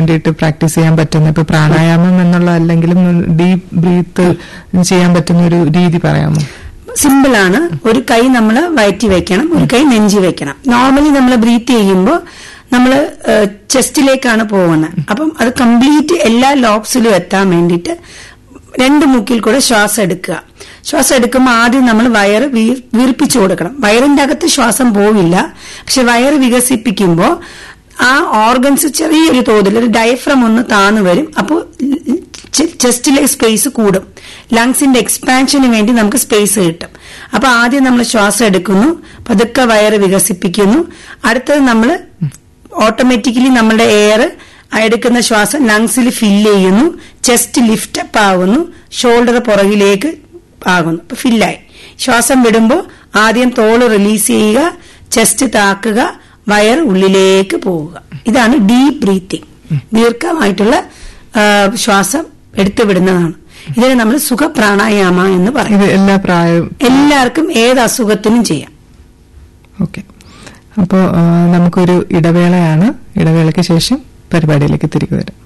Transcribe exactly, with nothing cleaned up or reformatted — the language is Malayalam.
വേണ്ടിയിട്ട് പ്രാക്ടീസ് ചെയ്യാൻ പറ്റുന്ന ഇപ്പൊ പ്രാണായാമം എന്നുള്ള അല്ലെങ്കിലും ഡീപ് ബ്രീത്ത് ചെയ്യാൻ പറ്റുന്ന ഒരു രീതി പറയാമോ? സിമ്പിൾ ആണ്. ഒരു കൈ നമ്മൾ വയറ്റി വെക്കണം, ഒരു കൈ നെഞ്ചി വെക്കണം. നോർമലി നമ്മൾ ബ്രീത്ത് ചെയ്യുമ്പോൾ നമ്മള് ചെസ്റ്റിലേക്കാണ് പോകുന്നത്. അപ്പം അത് കംപ്ലീറ്റ് എല്ലാ ലോബ്സിലും എത്താൻ വേണ്ടിയിട്ട് രണ്ട് മൂക്കിൽ കൂടെ ശ്വാസം എടുക്കുക. ശ്വാസം എടുക്കുമ്പോൾ ആദ്യം നമ്മൾ വയറ് വീർപ്പിച്ചു കൊടുക്കണം. വയറിന്റെ അകത്ത് ശ്വാസം പോവില്ല, പക്ഷെ വയറ് വികസിപ്പിക്കുമ്പോൾ ആ ഓർഗൻസ് ചെറിയൊരു തോതിൽ ഒരു ഡയഫ്രം ഒന്ന് താന്നു വരും. അപ്പോൾ ചെസ്റ്റിലെ സ്പേസ് കൂടും, ലങ്സിന്റെ എക്സ്പാൻഷന് വേണ്ടി നമുക്ക് സ്പേസ് കിട്ടും. അപ്പൊ ആദ്യം നമ്മൾ ശ്വാസം എടുക്കുന്നു, പതുക്കെ വയറ് വികസിപ്പിക്കുന്നു. അടുത്തത് നമ്മൾ ഓട്ടോമാറ്റിക്കലി നമ്മുടെ എയർ എടുക്കുന്ന ശ്വാസം ലങ്സിൽ ഫില്ല് ചെയ്യുന്നു, ചെസ്റ്റ് ലിഫ്റ്റ് അപ്പ് ആകുന്നു, ഷോൾഡർ പുറകിലേക്ക് ആകുന്നു. അപ്പൊ ഫില്ലായി. ശ്വാസം വിടുമ്പോൾ ആദ്യം തോള് റിലീസ് ചെയ്യുക, ചെസ്റ്റ് താക്കുക, വയർ ഉള്ളിലേക്ക് പോവുക. ഇതാണ് ഡീപ് ബ്രീത്തിങ്. ദീർഘമായിട്ടുള്ള ശ്വാസം എടുത്തു വിടുന്നതാണ്. ഇതിനെ നമ്മൾ സുഖ പ്രാണായാമ എന്ന് പറയും. എല്ലാ പ്രായവും എല്ലാവർക്കും ഏത് അസുഖത്തിനും ചെയ്യാം. ഓക്കെ, അപ്പോ നമുക്കൊരു ഇടവേളയാണ്. ഇടവേളയ്ക്ക് ശേഷം പരിപാടിയിലേക്ക് തിരികെ വരാം.